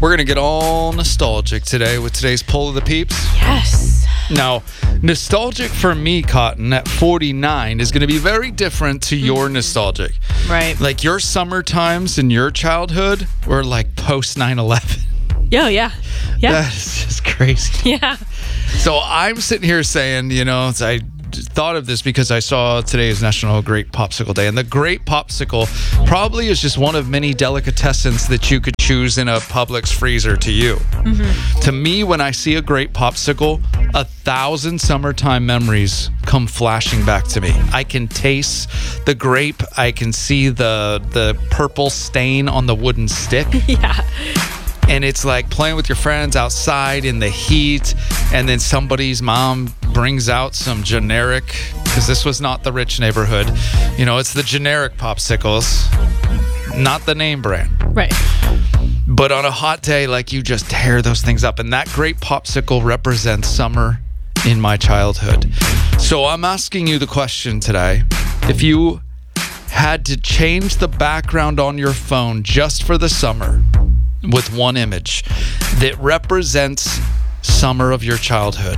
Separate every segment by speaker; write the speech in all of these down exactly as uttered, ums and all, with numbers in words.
Speaker 1: We're going to get all nostalgic today with today's Poll of the Peeps.
Speaker 2: Yes.
Speaker 1: Now, nostalgic for me, Cotton, at forty-nine is going to be very different to your nostalgic.
Speaker 2: Right.
Speaker 1: Like your summer times in your childhood were like post nine eleven.
Speaker 2: Yo, yeah. Yeah.
Speaker 1: That is just crazy.
Speaker 2: Yeah.
Speaker 1: So I'm sitting here saying, you know, I thought of this because I saw today is National Grape Popsicle Day, and the grape popsicle probably is just one of many delicatessens that you could choose in a Publix freezer to you. Mm-hmm. To me, when I see a grape popsicle, a thousand summertime memories come flashing back to me. I can taste the grape. I can see the the purple stain on the wooden stick.
Speaker 2: Yeah.
Speaker 1: And it's like playing with your friends outside in the heat, and then somebody's mom brings out some generic, because this was not the rich neighborhood, you know, it's the generic popsicles, not the name brand.
Speaker 2: Right.
Speaker 1: But on a hot day, like, you just tear those things up, and that grape popsicle represents summer in my childhood. So I'm asking you the question today: if you had to change the background on your phone just for the summer with one image that represents summer of your childhood,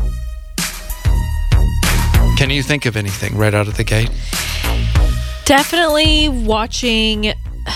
Speaker 1: can you think of anything right out of the gate?
Speaker 2: Definitely watching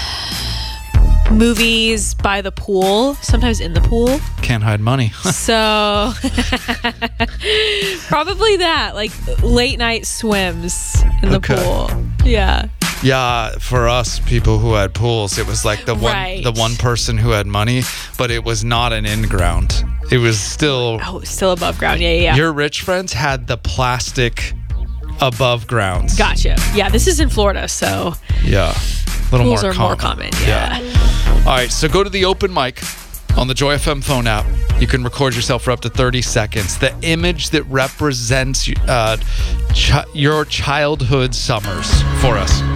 Speaker 2: movies by the pool, sometimes in the pool.
Speaker 1: Can't hide money.
Speaker 2: So probably that, like late night swims in the
Speaker 1: Okay.
Speaker 2: pool. Yeah.
Speaker 1: Yeah, for us people who had pools, it was like the one
Speaker 2: Right.
Speaker 1: the one person who had money, but it was not an in-ground. It was still
Speaker 2: Oh, still above ground. Yeah, yeah, yeah.
Speaker 1: your rich friends had the plastic above grounds.
Speaker 2: Gotcha. Yeah, this is in Florida, so
Speaker 1: Yeah. A little
Speaker 2: pools
Speaker 1: more
Speaker 2: are
Speaker 1: common.
Speaker 2: more common. Yeah.
Speaker 1: All right, so go to the open mic on the Joy F M phone app. You can record yourself for up to thirty seconds. The image that represents uh, ch- your childhood summers for us.